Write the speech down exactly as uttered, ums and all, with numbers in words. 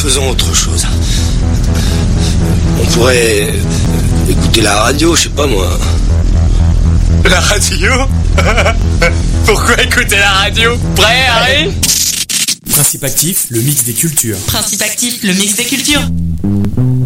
faisons autre chose. On pourrait écouter la radio, je sais pas moi. La radio? Pourquoi écouter la radio? Prêt, Harry? Principe actif, le mix des cultures. Principe actif, le mix des cultures.